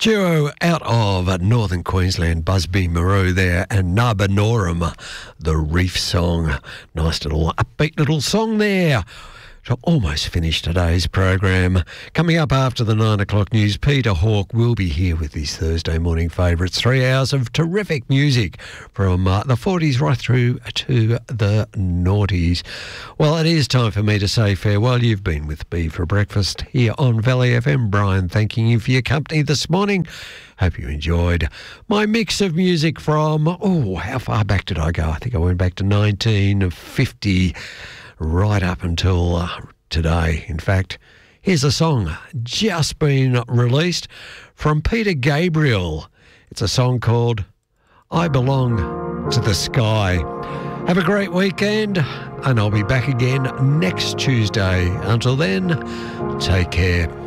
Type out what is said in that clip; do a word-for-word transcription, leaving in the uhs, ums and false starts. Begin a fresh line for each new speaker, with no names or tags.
Duo out of northern Queensland, Busby Moreau there, and Narbanorum, the Reef Song. Nice little upbeat little song there. To almost finish today's program. Coming up after the nine o'clock news, Peter Hawke will be here with his Thursday morning favourites. Three hours of terrific music from uh, the forties right through to the noughties. Well, it is time for me to say farewell. You've been with me for breakfast here on Valley F M. Brian, thanking you for your company this morning. Hope you enjoyed my mix of music from, oh, how far back did I go? I think I went back to nineteen fifty. Right up until uh, today. In fact, here's a song just been released from Peter Gabriel. It's a song called I Belong to the Sky. Have a great weekend, and I'll be back again next Tuesday. Until then, take care.